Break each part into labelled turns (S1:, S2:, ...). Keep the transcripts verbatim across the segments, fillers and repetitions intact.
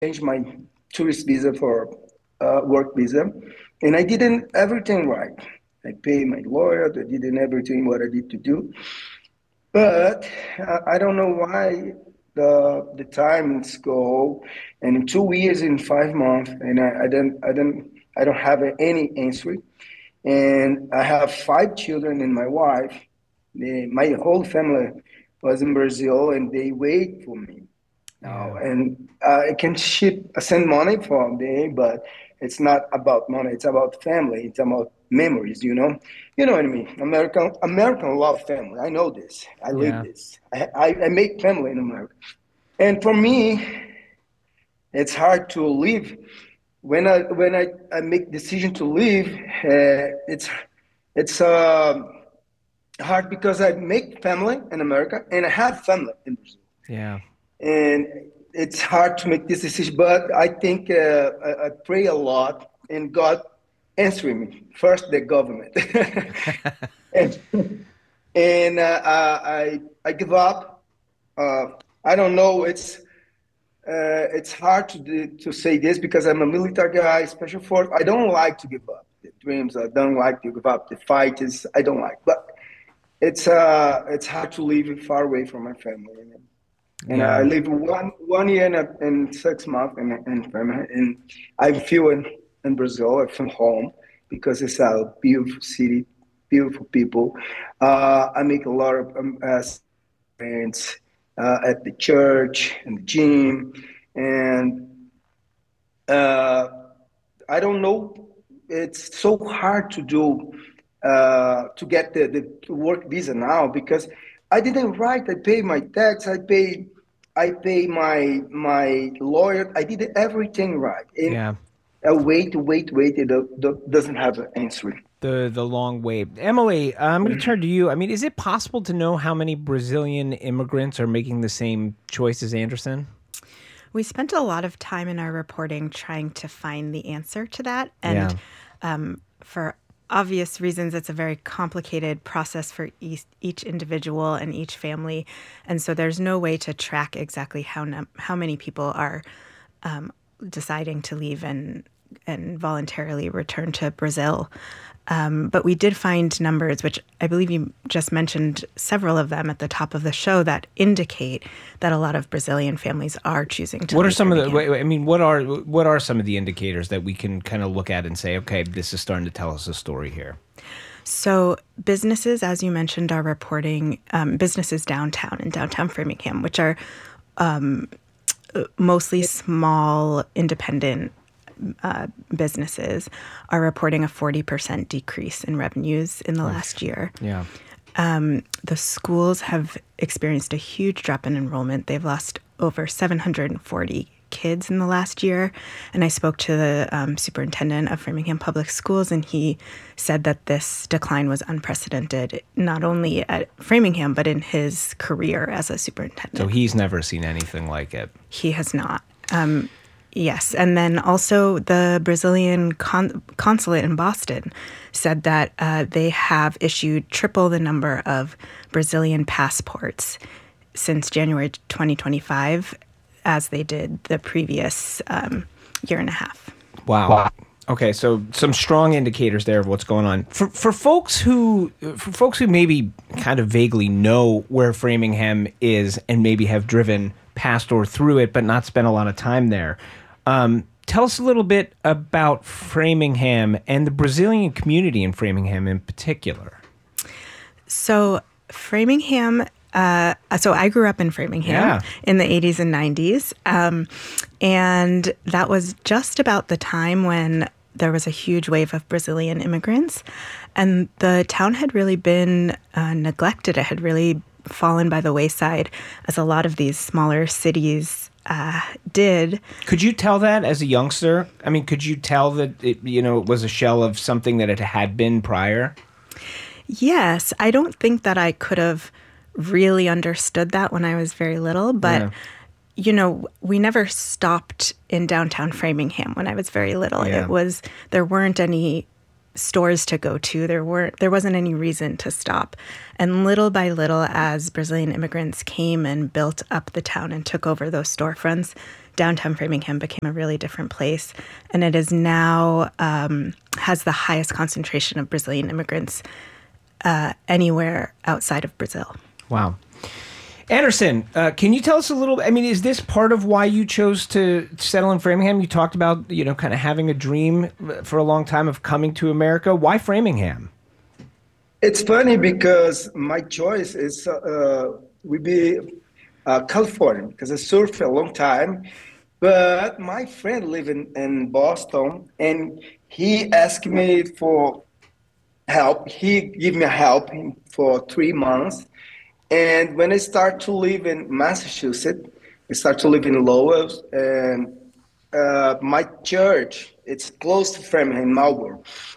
S1: changed my tourist visa for uh, work visa, and I didn't everything right. I paid my lawyer. I did everything what I did to do, but uh, I don't know why the the times go, and in two years in five months, and I, I don't I don't I don't have any answer, and I have five children and my wife. They, my whole family was in Brazil, and they wait for me now.
S2: Yeah.
S1: And uh, I can ship, uh, send money from there, but it's not about money. It's about family. It's about memories. You know, you know what I mean. American American love family. I know this. I live
S2: Yeah.
S1: this. I I, I make family in America, and for me, it's hard to leave. When I when I, I make decision to leave, uh, it's it's uh, hard because I make family in America and I have family in Brazil,
S2: Yeah.
S1: and it's hard to make this decision. But I think uh, I, I pray a lot, and God answering me first. The government, and and uh, I I give up. Uh, I don't know. It's uh, it's hard to do, to say this because I'm a military guy, special force. I don't like to give up the dreams. I don't like to give up the fight. Is I don't like, but it's uh it's hard to live far away from my family. And I
S2: Yeah.
S1: live one one year and, a, and six months in in family, and I feel in, in Brazil. I feel home because it's a beautiful city, beautiful people. Uh, I make a lot of um, uh, friends uh, at the church and the gym, and uh, I don't know. It's so hard to do uh, to get the, the work visa now because I didn't write. I pay my tax. I pay I pay my my lawyer. I did everything right. And
S2: Yeah.
S1: uh, wait, wait, wait. It do- do- doesn't have an answer.
S2: The the long wait. Emily, uh, I'm going to turn to you. I mean, is it possible to know how many Brazilian immigrants are making the same choice as Anderson?
S3: We spent a lot of time in our reporting trying to find the answer to that. And
S2: Yeah.
S3: um, for obvious reasons, it's a very complicated process for each, each individual and each family. And so there's no way to track exactly how num- how many people are um, deciding to leave and and voluntarily return to Brazil. Um, but we did find numbers, which I believe you just mentioned several of them at the top of the show, that indicate that a lot of Brazilian families are choosing to
S2: What are
S3: leave
S2: some of the?
S3: Framingham.
S2: wait, wait, I mean, what are what are some of the indicators that we can kind of look at and say, okay, this is starting to tell us a story here?
S3: So businesses, as you mentioned, are reporting um, businesses downtown in downtown Framingham, which are mostly small, independent uh, businesses, are reporting a forty percent decrease in revenues in the last year.
S2: Yeah.
S3: The schools have experienced a huge drop in enrollment. They've lost over seven hundred forty kids in the last year. And I spoke to the um, superintendent of Framingham Public Schools, and he said that this decline was unprecedented, not only at Framingham, but in his career as a
S2: So
S3: superintendent.
S2: he's never seen anything like it.
S3: He has not. Um, yes. And then also the Brazilian con- consulate in Boston said that uh, they have issued triple the number of Brazilian passports since January twenty twenty-five as they did the previous um, year and a half.
S2: Wow. Okay, so some strong indicators there of what's going on. For for folks who for folks who maybe kind of vaguely know where Framingham is and maybe have driven past or through it but not spent a lot of time there. Um, tell us a little bit about Framingham and the Brazilian community in Framingham in particular.
S3: So Framingham. Uh, so I grew up in Framingham
S2: Yeah.
S3: in the eighties and nineties, um, and that was just about the time when there was a huge wave of Brazilian immigrants, and the town had really been uh, neglected. It had really fallen by the wayside, as a lot of these smaller cities uh, did.
S2: Could you tell that as a youngster? I mean, could you tell that it, you know, it was a shell of something that it had been prior?
S3: Yes, I don't think that I could have really understood that when I was very little, but
S2: Yeah.
S3: you know, we never stopped in downtown Framingham when I was very little.
S2: Yeah.
S3: It was there weren't any stores to go to. There weren't there wasn't any reason to stop. And little by little, as Brazilian immigrants came and built up the town and took over those storefronts, downtown Framingham became a really different place. And it is now um, has the highest concentration of Brazilian immigrants uh, anywhere outside of Brazil.
S2: Wow. Anderson, uh, can you tell us a little, I mean, is this part of why you chose to settle in Framingham? You talked about, you know, kind of having a dream for a long time of coming to America. Why Framingham?
S1: It's funny because my choice is uh, would be uh, California, because I surfed for a long time. But my friend live in, in Boston, and he asked me for help. He gave me help for three months. And when I start to live in Massachusetts, I start to live in Lowell, and uh, my church, it's close to Framingham, Marlborough.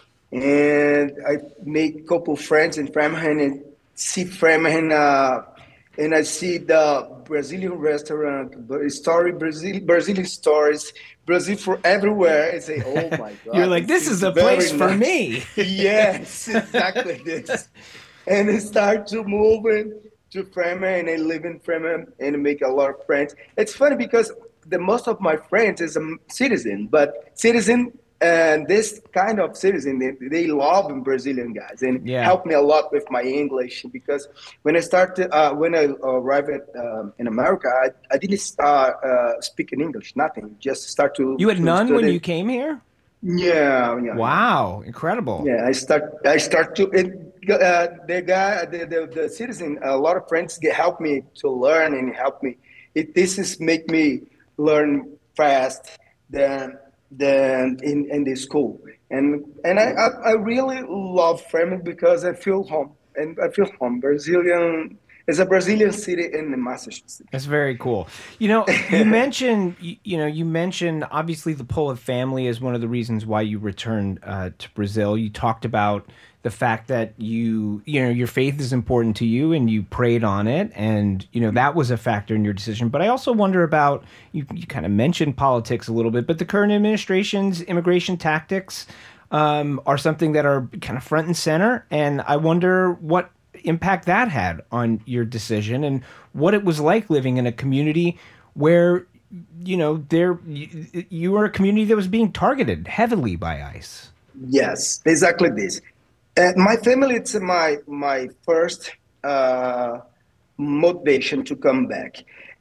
S1: And I make a couple friends in Framingham and see Framingham, uh, and I see the Brazilian restaurant, the story, Brazil, Brazilian stories, Brazil for everywhere. I say, oh my God.
S2: You're like, this is a place nice. for me.
S1: Yes, exactly this. And I start to move in to Framingham, and I live in Framingham and make a lot of friends. It's funny because the most of my friends is a citizen, but citizen and this kind of citizen, they, they love Brazilian guys and
S2: yeah.
S1: help me a lot with my English, because when I started, uh, when I arrived at, um, in America, I, I didn't start uh, speaking English, nothing, just start to.
S2: You had
S1: to
S2: none
S1: study.
S2: when you came here?
S1: Yeah, yeah.
S2: Wow, incredible.
S1: Yeah, I start. I start to. It, uh, the guy, the, the the citizen, a lot of friends get help me to learn and help me. It this is make me learn fast than than in, in the school. And and I, I, I really love Framingham because I feel home, and I feel home. Brazilian. It's a Brazilian city in Massachusetts.
S2: That's very cool. You know, you mentioned, you, you know, you mentioned obviously the pull of family is one of the reasons why you returned uh, to Brazil. You talked about the fact that you, you know, your faith is important to you and you prayed on it, and you know that was a factor in your decision. But I also wonder about you. You kind of mentioned politics a little bit, but the current administration's immigration tactics um, are something that are kind of front and center, and I wonder what impact that had on your decision and what it was like living in a community where, you know, there you, you were a community that was being targeted heavily by ICE.
S1: Yes, exactly this. Uh, my family, it's my my first uh, motivation to come back,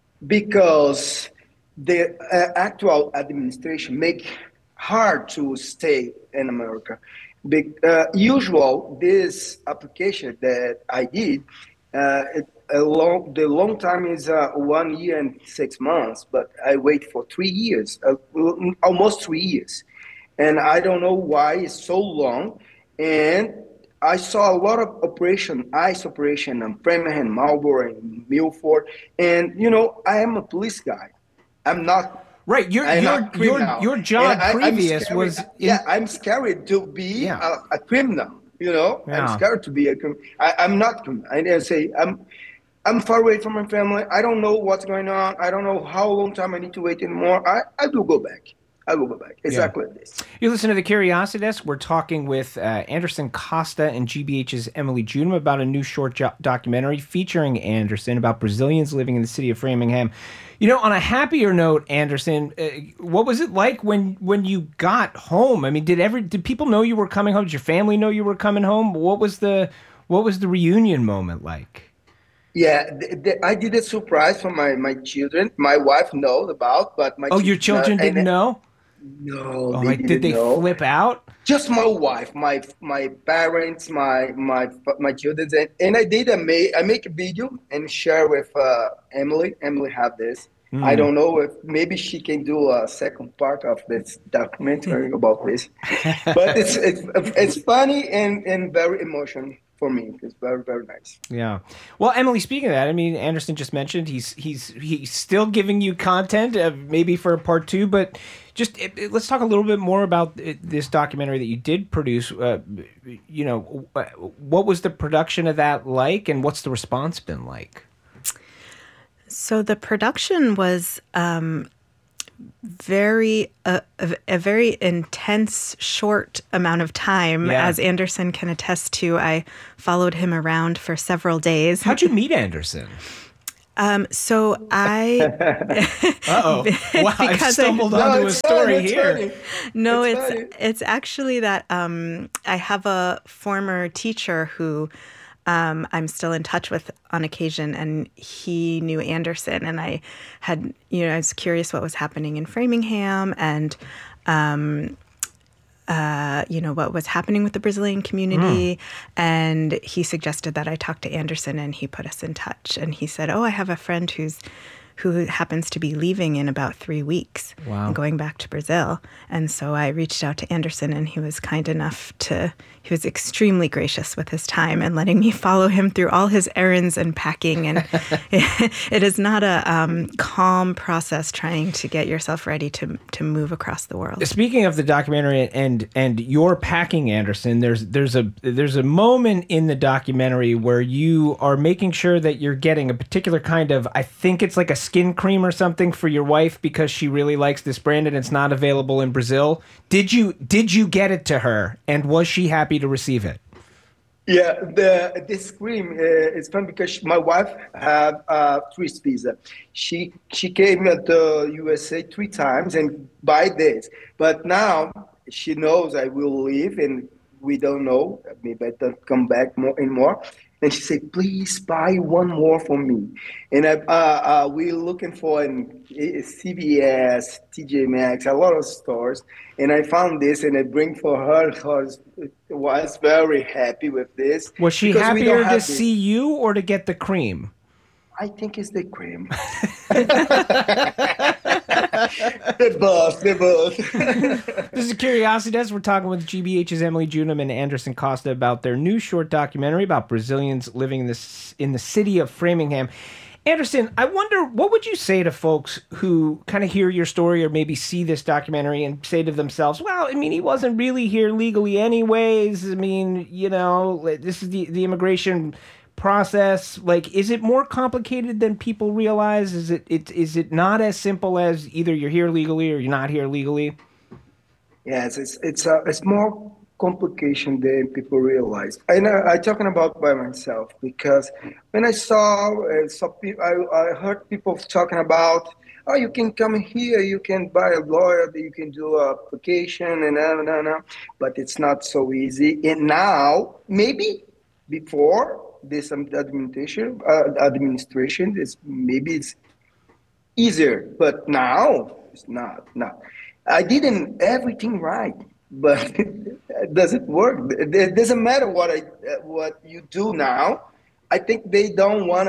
S1: because the uh, actual administration make hard to stay in America. Be, uh, usual, this application that I did, uh, it, a long, the long time is uh, one year and six months, but I wait for three years, uh, almost three years. And I don't know why it's so long. And I saw a lot of operation, ICE operation in Framingham, Marlborough, and Milford. And, you know, I am a police guy. I'm not.
S2: Right, your your your, your job I, previous
S1: scared,
S2: was in,
S1: yeah. I'm scared to be
S2: yeah.
S1: a, a criminal. You know, yeah. I'm scared to be a criminal. I'm not. I didn't say I'm. I'm far away from my family. I don't know what's going on. I don't know how long time I need to wait anymore. I, I will go back. I will go back. Exactly yeah. this.
S2: You listen to the Curiosity Desk. We're talking with uh, Anderson Costa and G B H's Emily Junum about a new short jo- documentary featuring Anderson about Brazilians living in the city of Framingham. You know, on a happier note, Anderson, uh, what was it like when when you got home? I mean, did every did people know you were coming home? Did your family know you were coming home? What was the what was the reunion moment like?
S1: Yeah, the, the, I did a surprise for my, my children. My wife knows about, but my
S2: oh, your children didn't
S1: and,
S2: know.
S1: No,
S2: oh,
S1: they
S2: my,
S1: didn't
S2: did they
S1: know.
S2: flip out?
S1: Just my wife, my my parents, my my my children, and, and I did a make I make a video and share with uh, Emily. Emily have this. Mm. I don't know if maybe she can do a second part of this documentary about this, but it's it's it's funny and and very emotional. For me, it's very, very nice.
S2: Yeah. Well, Emily, speaking of that, I mean, Anderson just mentioned he's he's he's still giving you content, uh, maybe for a part two, but just it, it, let's talk a little bit more about it, this documentary that you did produce. Uh, you know, what was the production of that like, and what's the response been like?
S3: So the production was um, very uh, a, a very intense, short amount of time.
S2: Yeah.
S3: As Anderson can attest to, I followed him around for several days.
S2: How'd you meet Anderson?
S3: Um, so I,
S2: Uh-oh. Wow, I stumbled
S3: I,
S2: onto
S1: no,
S2: a story
S1: funny,
S2: here.
S1: Funny.
S3: No,
S1: it's
S3: it's
S1: funny.
S3: it's actually that um, I have a former teacher who um, I'm still in touch with on occasion, and he knew Anderson, and I had, you know, I was curious what was happening in Framingham, and um, uh, you know, what was happening with the Brazilian community. Mm. And he suggested that I talk to Anderson, and he put us in touch. And he said, oh, I have a friend who's who happens to be leaving in about three weeks
S2: wow.
S3: and going back to Brazil. And so I reached out to Anderson, and he was kind enough to, he was extremely gracious with his time and letting me follow him through all his errands and packing. And it, it is not a um, calm process trying to get yourself ready to to move across the world.
S2: Speaking of the documentary and and your packing, Anderson, there's there's a there's a moment in the documentary where you are making sure that you're getting a particular kind of, I think it's like a skin cream or something for your wife because she really likes this brand and it's not available in Brazil. Did you did you get it to her, and was she happy to receive it?
S1: Yeah, the this cream uh, is fun because my wife had a tourist visa. She she came to the U S A three times and buy this, but now she knows I will leave and we don't know. Maybe I don't come back more anymore. And she said, please buy one more for me. And I, uh, uh, we're looking for an C V S, T J Maxx, a lot of stores. And I found this and I bring for her. Her was very happy with this.
S2: Was she happier to see you or to get the cream?
S1: I think it's the cream. The both, the both.
S2: This is Curiosity Desk. We're talking with G B H's Emily Junham and Anderson Costa about their new short documentary about Brazilians living in the, in the city of Framingham. Anderson, I wonder, what would you say to folks who kind of hear your story or maybe see this documentary and say to themselves, well, I mean, he wasn't really here legally anyways. I mean, you know, this is the, the immigration process. Like, is it more complicated than people realize? Is it, it is it not as simple as either you're here legally or you're not here legally?
S1: Yes, it's it's uh, it's more complication than people realize. And I, I'm talking about by myself because when I saw uh, saw pe- I, I heard people talking about, oh, you can come here, you can buy a lawyer, you can do an application, and no, no, no. But it's not so easy. And now, maybe before this administration, uh, administration is maybe it's easier, but now it's not. Now, I did everything right, but it doesn't work. It doesn't matter what I what you do now. I think they don't want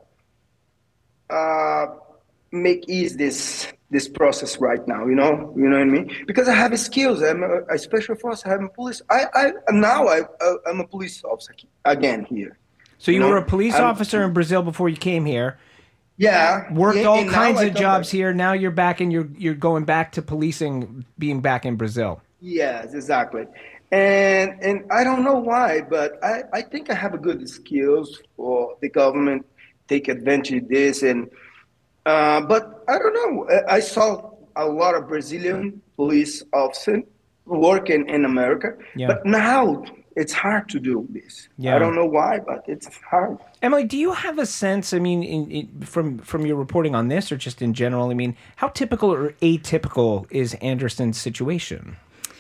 S1: to uh, make easy this this process right now. You know, you know what I mean? Because I have skills. I'm a, a special force. I'm a police. I, I now I I'm a police officer again here.
S2: So you, you know? were a police
S1: I'm,
S2: officer in Brazil before you came here.
S1: Yeah,
S2: worked
S1: yeah,
S2: all kinds of jobs
S1: back.
S2: here. Now you're back and you're you're going back to policing, being back in Brazil.
S1: Yes, exactly. And and I don't know why, but I, I think I have a good skills for the government take advantage of this. And uh, but I don't know. I saw a lot of Brazilian police officers working in America, yeah. But now it's hard to do this. Yeah. I don't know why, but it's hard.
S2: Emily, do you have a sense, I mean, in, in, from from your reporting on this or just in general, I mean, how typical or atypical is Anderson's situation?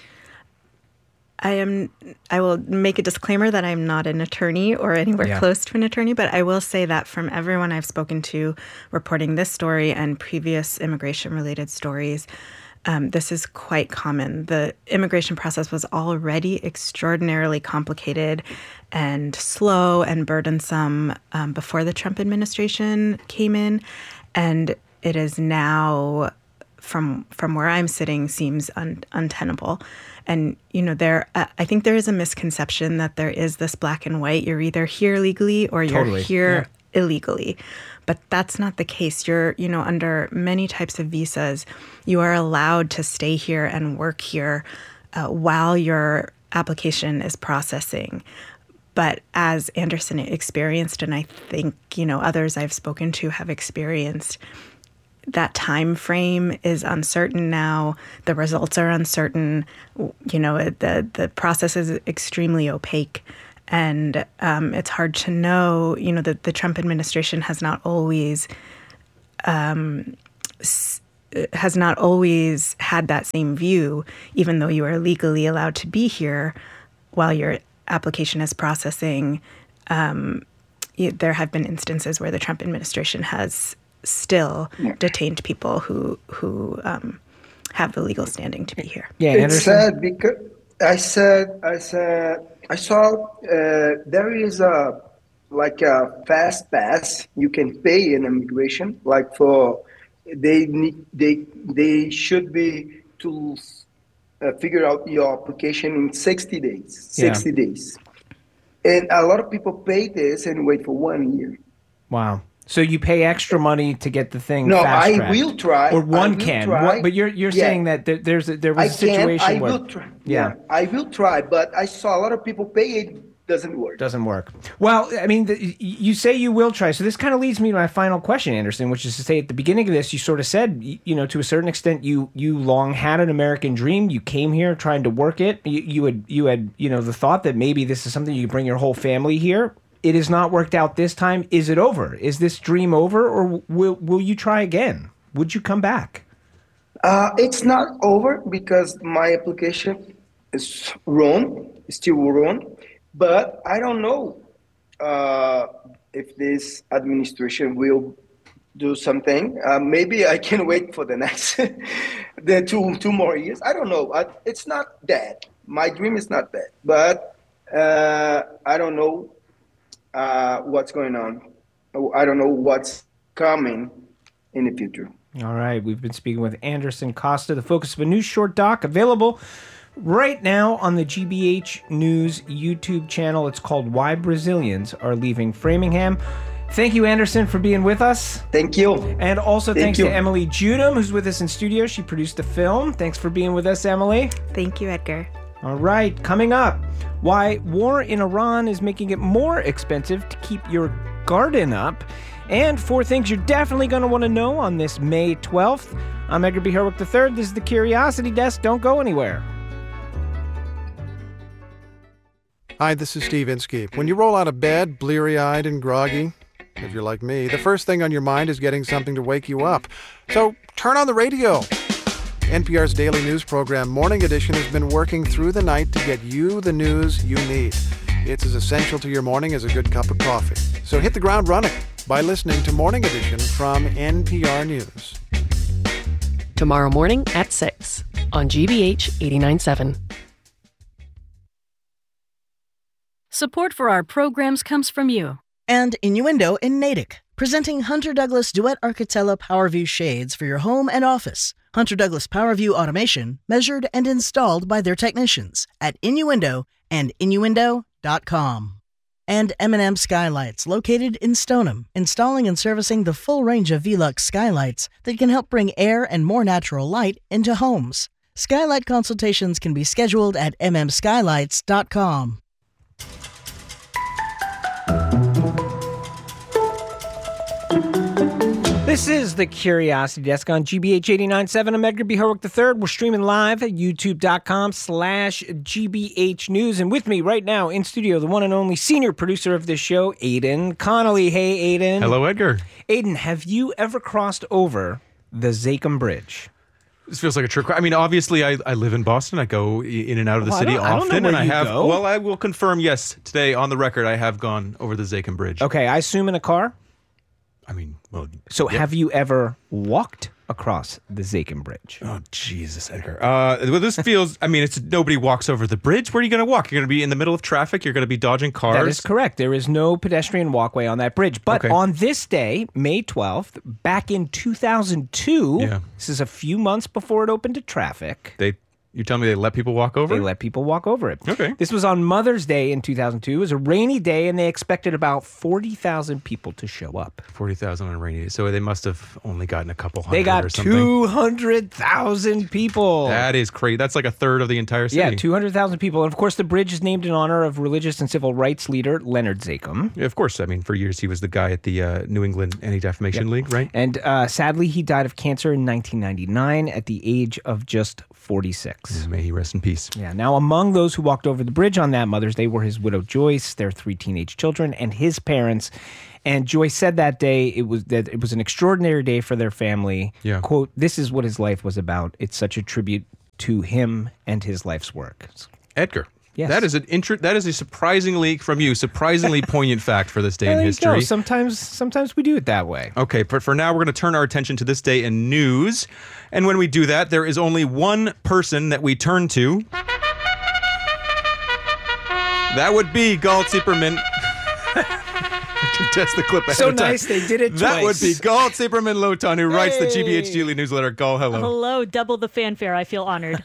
S3: I am. I will make a disclaimer that I'm not an attorney or anywhere yeah. close to an attorney, but I will say that from everyone I've spoken to reporting this story and previous immigration-related stories, Um, this is quite common. The immigration process was already extraordinarily complicated and slow and burdensome um, before the Trump administration came in. And it is now, from from where I'm sitting, seems un, untenable. And, you know, there, uh, I think there is a misconception that there is this black and white. You're either here legally or you're
S2: totally.
S3: here
S2: yeah.
S3: illegally. But that's not the case. You're, you know, under many types of visas, you are allowed to stay here and work here uh, while your application is processing. But as Anderson experienced, and I think, you know, others I've spoken to have experienced, that time frame is uncertain now. The results are uncertain. You know, the the process is extremely opaque. And um, it's hard to know, you know, the, the Trump administration has not always um, s- has not always had that same view, even though you are legally allowed to be here while your application is processing. Um, you, there have been instances where the Trump administration has still yeah. detained people who who um, have the legal standing to be here.
S2: Yeah,
S1: it's
S2: Anderson?
S1: sad because I said I said I saw uh, there is a like a fast pass you can pay in immigration, like for they need they they should be to uh, figure out your application in sixty days. Sixty yeah. days, and a lot of people pay this and wait for one year.
S2: Wow. So you pay extra money to get the thing
S1: no,
S2: fast-tracked.
S1: I will try.
S2: Or one
S1: will
S2: can.
S1: Try.
S2: What, but you're you're yeah. saying that there, there's a, there was
S1: I
S2: a situation
S1: can, I
S2: where
S1: will try.
S2: Yeah.
S1: yeah, I will try. But I saw a lot of people pay it. Doesn't work.
S2: Doesn't work. Well, I mean, the, you say you will try. So this kind of leads me to my final question, Anderson, which is to say at the beginning of this, you sort of said, you know, to a certain extent, you you long had an American dream. You came here trying to work it. You, you had you had you know the thought that maybe this is something you could bring your whole family here. It has not worked out this time. Is it over? Is this dream over, or will will you try again? Would you come back?
S1: Uh, it's not over because my application is wrong, still wrong. But I don't know uh, if this administration will do something. Uh, maybe I can wait for the next the two two more years. I don't know. I, it's not dead. My dream is not dead, but uh, I don't know. Uh, what's going on? I don't know what's coming in the future.
S2: All right. We've been speaking with Anderson Costa, the focus of a new short doc available right now on the G B H News YouTube channel. It's called Why Brazilians Are Leaving Framingham. Thank you, Anderson, for being with us.
S1: Thank you.
S2: And also
S1: Thank
S2: thanks
S1: you.
S2: to Emily Judum, who's with us in studio. She produced the film. Thanks for being with us, Emily.
S3: Thank you, Edgar.
S2: All right, coming up, why war in Iran is making it more expensive to keep your garden up, and four things you're definitely going to want to know on this May twelfth. I'm Edgar B. Herwick the third. This is the Curiosity Desk. Don't go anywhere.
S4: Hi, this is Steve Inskeep. When you roll out of bed, bleary-eyed and groggy, if you're like me, the first thing on your mind is getting something to wake you up. So turn on the radio. N P R's daily news program, Morning Edition, has been working through the night to get you the news you need. It's as essential to your morning as a good cup of coffee. So hit the ground running by listening to Morning Edition from N P R News.
S5: Tomorrow morning at six on G B H eighty-nine point seven.
S6: Support for our programs comes from you.
S7: And Innuendo in Natick, presenting Hunter Douglas Duet Architella PowerView shades for your home and office. Hunter Douglas PowerView automation, measured and installed by their technicians at Innuendo and innuendo dot com. And M and M Skylights, located in Stoneham, installing and servicing the full range of Velux skylights that can help bring air and more natural light into homes. Skylight consultations can be scheduled at m m skylights dot com.
S2: This is the Curiosity Desk on G B H eighty-nine point seven. I'm Edgar B. Herwick the third. We're streaming live at youtube.com slash GBH News. And with me right now in studio, the one and only senior producer of this show, Aidan Connolly. Hey, Aidan.
S8: Hello, Edgar.
S2: Aidan, have you ever crossed over the Zakim Bridge?
S8: This feels like a trick. I mean, obviously, I, I live in Boston. I go in and out of the
S2: well,
S8: city
S2: I don't,
S8: often.
S2: I don't know where
S8: and
S2: you
S8: I have,
S2: go.
S8: well, I will confirm, yes, today on the record, I have gone over the Zakim Bridge.
S2: Okay, I assume in a car?
S8: I mean, well.
S2: So
S8: yeah.
S2: have you ever walked across the Zakim Bridge?
S8: Oh, Jesus, Edgar. Uh, well, this feels, I mean, it's nobody walks over the bridge. Where are you going to walk? You're going to be in the middle of traffic. You're going to be dodging cars.
S2: That is correct. There is no pedestrian walkway on that bridge. But
S8: Okay.
S2: on this day, May twelfth, back in two thousand two,
S8: Yeah.
S2: this is a few months before it opened to traffic,
S8: They, you tell me they let people walk over?
S2: they let people walk over it.
S8: Okay.
S2: This was on Mother's Day in two thousand two. It was a rainy day, and they expected about forty thousand people to show up.
S8: forty thousand on a rainy day. So they must have only gotten a couple hundred
S2: They got
S8: or something.
S2: two hundred thousand people.
S8: That is crazy. That's like a third of the entire city.
S2: Yeah, two hundred thousand people. And of course, the bridge is named in honor of religious and civil rights leader Leonard Zakim.
S8: Yeah, of course. I mean, for years, he was the guy at the uh, New England Anti-Defamation League, right?
S2: And uh, sadly, he died of cancer in nineteen ninety-nine at the age of just forty-six. six.
S8: May he rest in peace.
S2: Yeah. Now, among those who walked over the bridge on that Mother's Day were his widow Joyce, their three teenage children, and his parents. And Joyce said that day it was that it was an extraordinary day for their family.
S8: Yeah.
S2: Quote, "This is what his life was about. It's such a tribute to him and his life's work."
S8: Edgar.
S2: Yes.
S8: That is an intro, that is a surprisingly, from you, surprisingly poignant fact for this day
S2: Well,
S8: in
S2: there you
S8: history.
S2: go. Sometimes, sometimes we do it that way.
S8: Okay, but for now, we're going to turn our attention to this day in news. And when we do that, there is only one person that we turn to. That would be Galt Sieberman. Test the clip ahead
S2: So
S8: of time.
S2: nice, they did it
S8: That would
S2: twice.
S8: be Galt Sieberman Lotan, who writes the G B H
S2: Hey.
S8: Daily newsletter. Gal, hello.
S9: Hello, double the fanfare. I feel honored.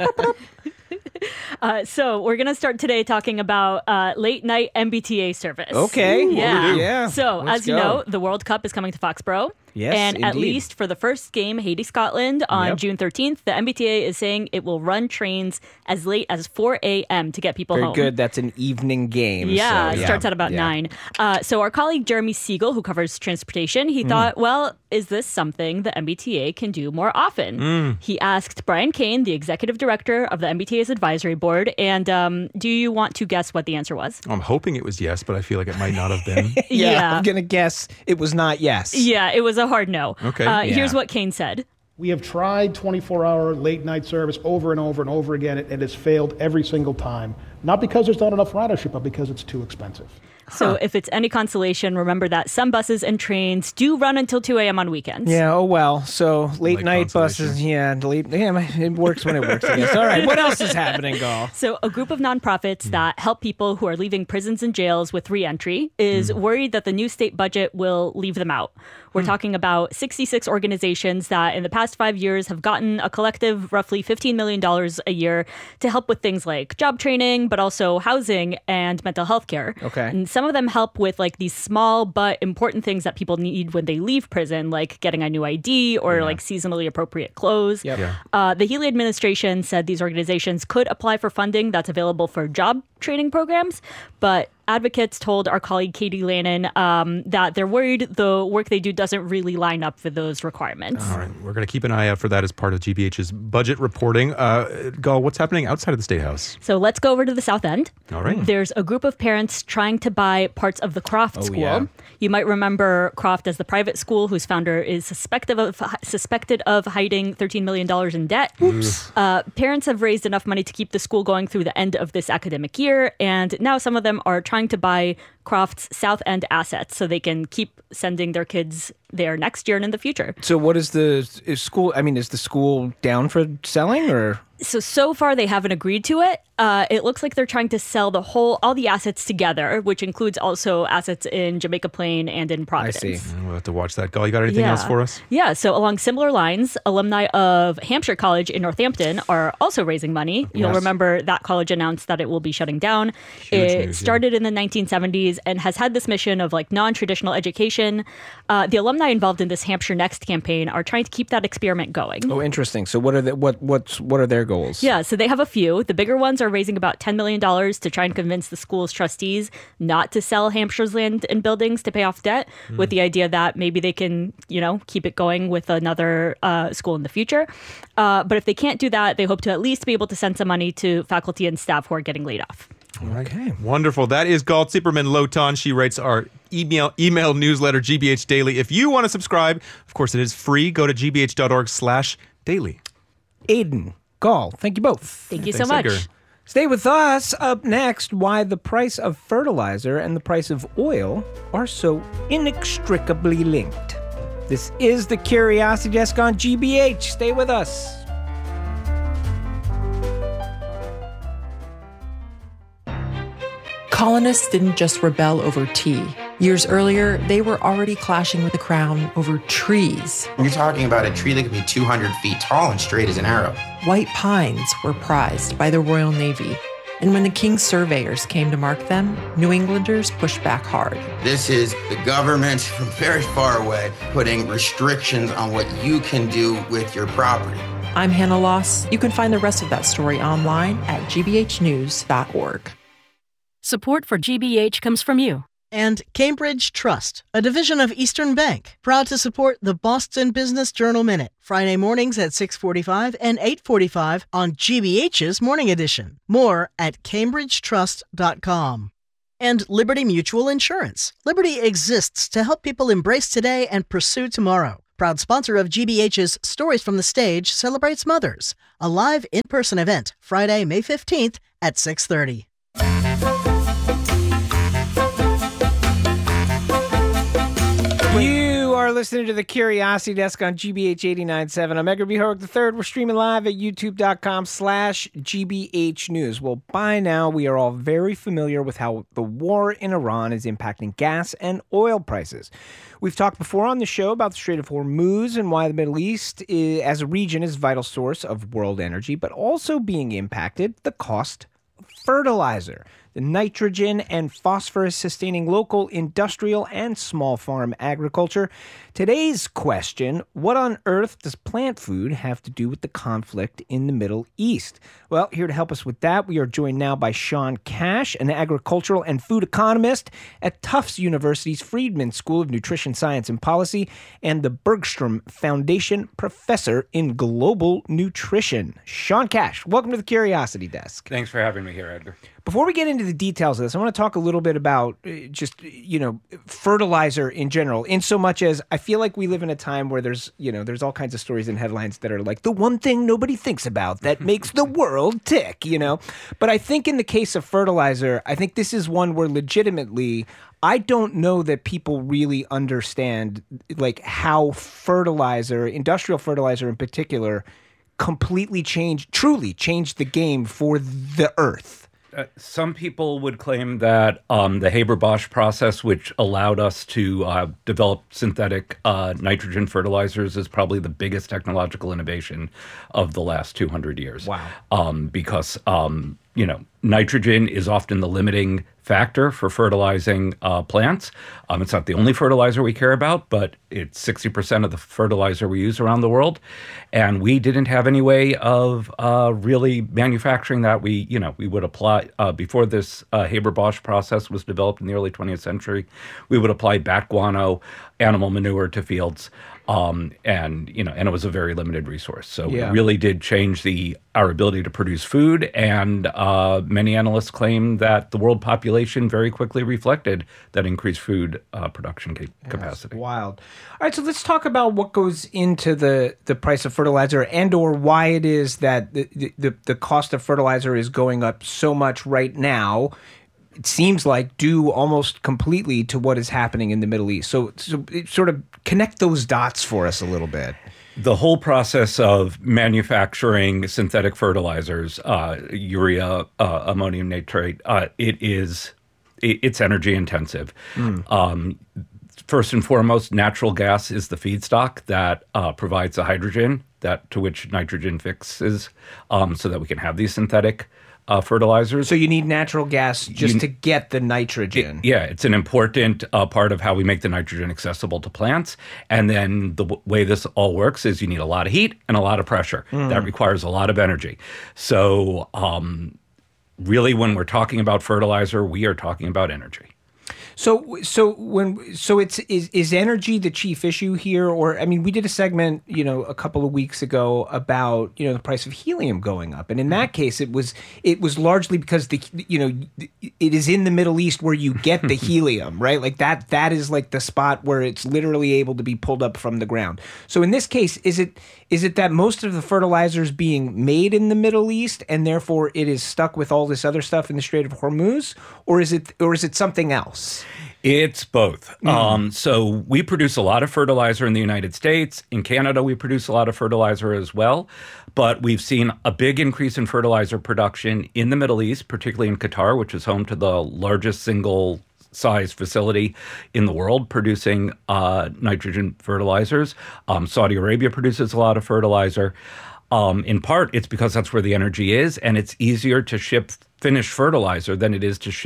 S9: uh, so we're going to start today talking about uh, late night M B T A service.
S2: Okay.
S8: Ooh,
S9: Yeah.
S8: overdue.
S2: Yeah.
S9: So
S2: Let's
S9: as you
S2: go.
S9: know, the World Cup is coming to Foxborough.
S2: Yes,
S9: and at
S2: indeed.
S9: least for the first game, Haiti-Scotland, on
S2: Yep.
S9: June thirteenth, the M B T A is saying it will run trains as late as four a.m. to get people
S2: Very
S9: home.
S2: good. That's an evening game.
S9: Yeah,
S2: so,
S9: it starts at about
S2: yeah.
S9: nine. Uh, so our colleague Jeremy Siegel, who covers transportation, he thought, well, is this something the M B T A can do more often? He asked Brian Kane, the executive director of the M B T A's advisory board, and um, do you want to guess what the answer was?
S8: I'm hoping it was yes, but I feel like it might not have been.
S2: Yeah,
S9: Yeah.
S2: I'm gonna guess it was not yes.
S9: Yeah, it was a hard no.
S8: Okay.
S9: Uh,
S2: Yeah.
S9: Here's what Kane said.
S10: We have tried twenty-four hour late night service over and over and over again. It, it has failed every single time. Not because there's not enough ridership, but because it's too expensive.
S9: So if it's any consolation, remember that some buses and trains do run until two a.m. on weekends.
S2: Yeah. Oh well. So late
S8: Like
S2: night
S8: consolation.
S2: buses. Yeah. Late. Yeah. It works when it works. I guess. All right. What else is happening, Gall?
S9: So a group of nonprofits that help people who are leaving prisons and jails with reentry is worried that the new state budget will leave them out. We're talking about sixty-six organizations that in the past five years have gotten a collective roughly fifteen million dollars a year to help with things like job training, but also housing and mental health care.
S2: Okay.
S9: And some of them help with like these small but important things that people need when they leave prison, like getting a new I D or like seasonally appropriate clothes.
S2: Yep. Yeah.
S9: Uh, the Healy administration said these organizations could apply for funding that's available for job training programs, but advocates told our colleague Katie Lannon um, that they're worried the work they do doesn't really line up with those requirements.
S8: All right, we're going to keep an eye out for that as part of G B H's budget reporting. Uh, Gal, what's happening outside of the State House?
S9: So let's go over to the South End.
S8: All right.
S9: There's a group of parents trying to buy parts of the Croft
S2: Oh,
S9: School.
S2: yeah.
S9: You might remember Croft as the private school whose founder is suspected of suspected of hiding thirteen million dollars in debt. Oops. Uh, parents have raised enough money to keep the school going through the end of this academic year, and now some of them are trying to buy Croft's South End assets so they can keep sending their kids there next year and in the future.
S2: So what is the is school? I mean, is the school down for selling or?
S9: So, so far they haven't agreed to it. Uh, it looks like they're trying to sell the whole, all the assets together, which includes also assets in Jamaica Plain and in Providence.
S2: see.
S8: We'll have to watch that. Gal, you got anything
S9: Yeah.
S8: else for us?
S9: Yeah, so along similar lines, alumni of Hampshire College in Northampton are also raising money. You'll
S2: Yes.
S9: remember that college announced that it will be shutting down.
S8: Huge
S9: it
S8: news, yeah.
S9: started in the nineteen seventies and has had this mission of like non-traditional education. Uh, the alumni involved in this Hampshire Next campaign are trying to keep that experiment going.
S2: Oh, interesting. So what are the what what's what are their goals?
S9: Yeah, so they have a few. The bigger ones are raising about ten million dollars to try and convince the school's trustees not to sell Hampshire's land and buildings to pay off debt,
S2: Hmm.
S9: with the idea that maybe they can, you know, keep it going with another uh, school in the future. Uh, but if they can't do that, they hope to at least be able to send some money to faculty and staff who are getting laid off.
S2: Okay.
S8: Wonderful. That is Galt Sieberman Lotan. She writes our email email newsletter, G B H Daily. If you want to subscribe, of course, it is free. Go to g b h dot org slash daily.
S2: Aiden, Gall, thank you both.
S9: Thank you so
S8: Thanks,
S9: much.
S8: Edgar.
S2: Stay with us. Up next, why the price of fertilizer and the price of oil are so inextricably linked. This is the Curiosity Desk on G B H. Stay with us.
S11: Colonists didn't just rebel over tea. Years earlier, they were already clashing with the crown over trees.
S12: You're talking about a tree that could be two hundred feet tall and straight as an arrow.
S11: White pines were prized by the Royal Navy. And when the king's surveyors came to mark them, New Englanders pushed back hard.
S12: This is the government from very far away putting restrictions on what you can do with your property.
S11: I'm Hannah Loss. You can find the rest of that story online at g b h news dot org.
S6: Support for G B H comes from you.
S7: And Cambridge Trust, a division of Eastern Bank, proud to support the Boston Business Journal Minute, Friday mornings at six forty-five and eight forty-five on G B H's Morning Edition. More at cambridge trust dot com. And Liberty Mutual Insurance. Liberty exists to help people embrace today and pursue tomorrow. Proud sponsor of G B H's Stories from the Stage celebrates Mothers, a live in-person event Friday, May fifteenth at six thirty.
S2: You are listening to the Curiosity Desk on G B H eighty-nine point seven. I'm Edgar B. Horwick the third. We're streaming live at youtube.com slash GBH News. Well, by now, we are all very familiar with how the war in Iran is impacting gas and oil prices. We've talked before on the show about the Strait of Hormuz and why the Middle East is, as a region is a vital source of world energy, but also being impacted the cost of fertilizer. The nitrogen and phosphorus sustaining local industrial and small farm agriculture. Today's question, what on earth does plant food have to do with the conflict in the Middle East? Well, here to help us with that, we are joined now by Shawn Cash, an agricultural and food economist at Tufts University's Friedman School of Nutrition Science and Policy and the Bergstrom Foundation Professor in Global Nutrition. Shawn Cash, welcome to the Curiosity Desk.
S13: Thanks for having me here, Edgar.
S2: Before we get into the details of this, I want to talk a little bit about uh, just, you know, fertilizer in general, in so much as I feel like we live in a time where there's, you know, there's all kinds of stories and headlines that are like the one thing nobody thinks about that makes the world tick, you know. But I think in the case of fertilizer, I think this is one where legitimately I don't know that people really understand like how fertilizer, industrial fertilizer in particular, completely changed, truly changed the game for the earth.
S13: Uh, some people would claim that um, the Haber-Bosch process, which allowed us to uh, develop synthetic uh, nitrogen fertilizers, is probably the biggest technological innovation of the last two hundred years.
S2: Wow.
S13: Um, because, um, you know, nitrogen is often the limiting factor for fertilizing uh, plants. Um, it's not the only fertilizer we care about, but it's sixty percent of the fertilizer we use around the world. And we didn't have any way of uh, really manufacturing that. We, you know, we would apply, uh, before this uh, Haber-Bosch process was developed in the early twentieth century, we would apply bat guano, animal manure to fields. Um, and, you know, and it was a very limited resource. So
S2: Yeah.
S13: it really did change the our ability to produce food. And uh, many analysts claim that the world population very quickly reflected that increased food uh, production ca- capacity.
S2: That's wild. All right, so let's talk about what goes into the, the price of fertilizer and or why it is that the, the, the cost of fertilizer is going up so much right now. It seems like due almost completely to what is happening in the Middle East. So, so it sort of connect those dots for us a little bit.
S13: The whole process of manufacturing synthetic fertilizers, uh, urea, uh, ammonium nitrate, uh, it is it, it's energy intensive. Mm. Um, first and foremost, natural gas is the feedstock that uh, provides the hydrogen that to which nitrogen fixes, um, so that we can have these synthetic Uh, fertilizers.
S2: So you need natural gas just you, to get the nitrogen.
S13: It, yeah, it's an important uh, part of how we make the nitrogen accessible to plants. And then the w- way this all works is you need a lot of heat and a lot of pressure. Mm. That requires a lot of energy. So um, really, when we're talking about fertilizer, we are talking about energy.
S2: So, so when, so it's is is energy the chief issue here, or I mean, we did a segment, you know, a couple of weeks ago about you know the price of helium going up, and in that case, it was it was largely because the you know it is in the Middle East where you get the helium, right? Like that that is like the spot where it's literally able to be pulled up from the ground. So in this case, is it is it that most of the fertilizer is being made in the Middle East, and therefore it is stuck with all this other stuff in the Strait of Hormuz, or is it or is it something else?
S13: It's both. Mm. Um, so we produce a lot of fertilizer in the United States. In Canada, we produce a lot of fertilizer as well. But we've seen a big increase in fertilizer production in the Middle East, particularly in Qatar, which is home to the largest single size facility in the world producing uh, nitrogen fertilizers. Um, Saudi Arabia produces a lot of fertilizer. Um, in part, it's because that's where the energy is, and it's easier to ship finished fertilizer than it is to ship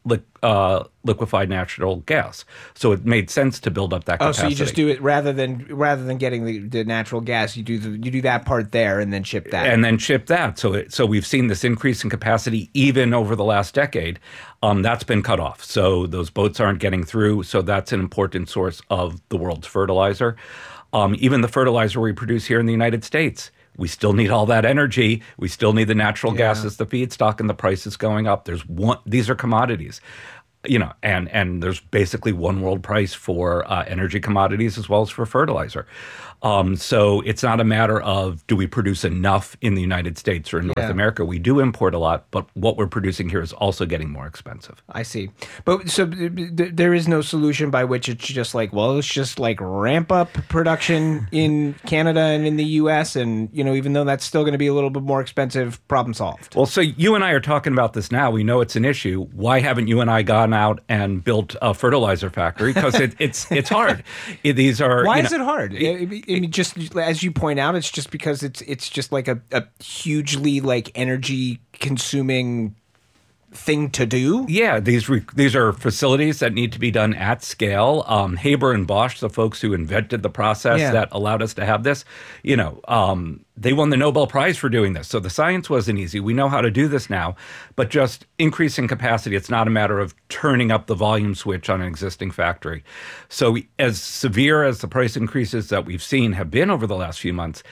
S13: li- uh, liquefied natural gas. So it made sense to build up that
S2: Oh,
S13: capacity.
S2: so you just do it rather than rather than getting the, the natural gas, you do the, you do that part there and then ship that.
S13: And then ship that. So it, so we've seen this increase in capacity even over the last decade. Um, that's been cut off. So those boats aren't getting through. So that's an important source of the world's fertilizer. Um, even the fertilizer we produce here in the United States, we still need all that energy. We still need the natural
S2: Yeah.
S13: gas as the feedstock, and the price is going up. There's one; these are commodities, you know, and and there's basically one world price for uh, energy commodities as well as for fertilizer. Um, so it's not a matter of do we produce enough in the United States or in North
S2: Yeah.
S13: America. We do import a lot, but what we're producing here is also getting more expensive.
S2: I see. But so th- th- there is no solution by which it's just like, well, let's just like ramp up production in Canada and in the U S. And, you know, even though that's still going to be a little bit more expensive, problem solved.
S13: Well, so you and I are talking about this now. We know it's an issue. Why haven't you and I gone out and built a fertilizer factory? Because it, it's it's hard. It- these are
S2: Why
S13: you
S2: is
S13: know,
S2: it hard? I I mean, just as you point out, it's just because it's it's just like a, a hugely like energy consuming thing to do.
S13: Yeah, these re- these are facilities that need to be done at scale. Um, Haber and Bosch, the folks who invented the process
S2: Yeah.
S13: that allowed us to have this, you know, um, they won the Nobel Prize for doing this. So the science wasn't easy. We know how to do this now, but just increasing capacity. It's not a matter of turning up the volume switch on an existing factory. So as severe as the price increases that we've seen have been over the last few months,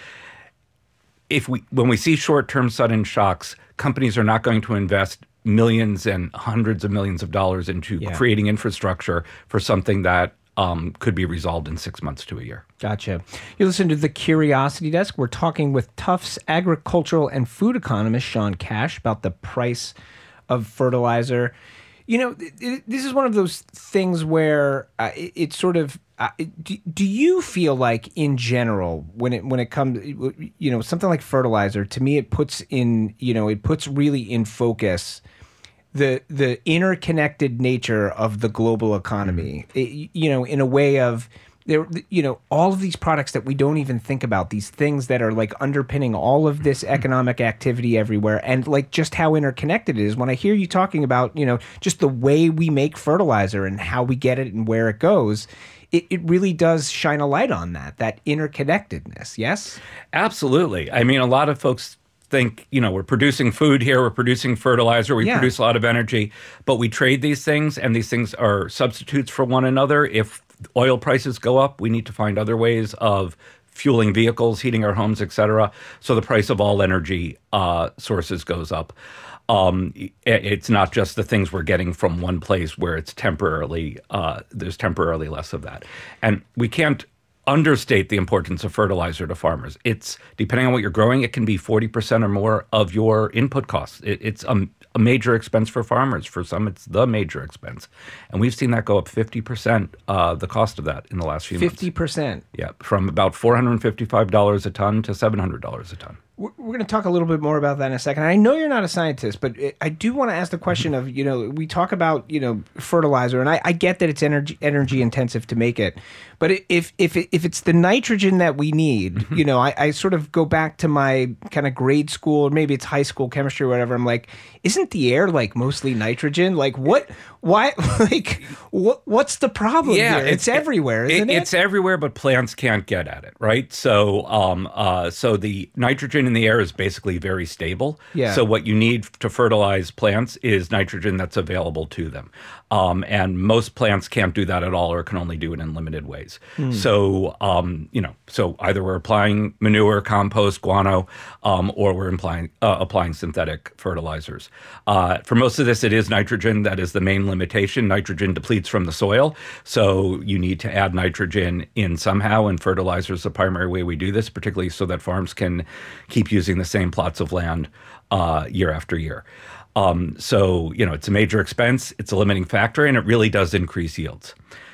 S13: if we when we see short-term sudden shocks, companies are not going to invest millions and hundreds of millions of dollars into
S2: Yeah.
S13: creating infrastructure for something that um, could be resolved in six months to a year.
S2: Gotcha. You listen to The Curiosity Desk. We're talking with Tufts agricultural and food economist Sean Cash about the price of fertilizer. You know, it, it, this is one of those things where uh, it, it's sort of. Uh, it- do, do you feel like, in general, when it when it comes, you know, something like fertilizer? To me, it puts in, you know, it puts really in focus the the interconnected nature of the global economy. It- you know, in a way of there, you know, all of these products that we don't even think about, these things that are like underpinning all of this economic activity everywhere, and like just how interconnected it is. When I hear you talking about, you know, just the way we make fertilizer and how we get it and where it goes, it, it really does shine a light on that, that interconnectedness. Yes?
S13: Absolutely. I mean, a lot of folks think, you know, we're producing food here, we're producing fertilizer, we
S2: Yeah.
S13: produce a lot of energy, but we trade these things, and these things are substitutes for one another. If oil prices go up, we need to find other ways of fueling vehicles, heating our homes, et cetera. So the price of all energy uh, sources goes up. Um, it- it's not just the things we're getting from one place where it's temporarily, uh, there's temporarily less of that. And we can't understate the importance of fertilizer to farmers. It's, depending on what you're growing, it can be forty percent or more of your input costs. It, it's a, a major expense for farmers. For some, it's the major expense. And we've seen that go up fifty percent, uh, the cost of that in the last few months.
S2: fifty percent.
S13: Yeah, from about four hundred fifty-five dollars a ton to seven hundred dollars a ton.
S2: We're we're going to talk a little bit more about that in a second. I know you're not a scientist, but it- I do want to ask the question of, you know, we talk about, you know, fertilizer, and I, I get that it's energy energy intensive to make it. But i- if if it, if it's the nitrogen that we need, you know, I, I sort of go back to my kind of grade school, or maybe it's high school chemistry or whatever. I'm like, isn't the air like mostly nitrogen? Like what, why, like what, what's the problem here? It's, everywhere, isn't it?
S13: It's everywhere, but plants can't get at it, right? So, um, uh, so the nitrogen in the air is basically very stable.
S2: Yeah.
S13: So what you need to fertilize plants is nitrogen that's available to them. Um, and most plants can't do that at all, or can only do it in limited ways.
S2: Hmm.
S13: So, um, you know, so either we're applying manure, compost, guano, um, or we're applying, uh, applying synthetic fertilizers. Uh, for most of this, it is nitrogen that is the main limitation. Nitrogen depletes from the soil, so you need to add nitrogen in somehow, and fertilizer is the primary way we do this, particularly so that farms can keep using the same plots of land uh, year after year. Um, so, you know, it's a major expense, it's a limiting factor, and it really does increase yields.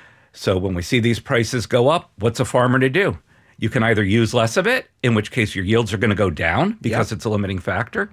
S13: So when we see these prices go up, what's a farmer to do? You can either use less of it, in which case your yields are going to go down because
S2: Yep.
S13: it's a limiting factor,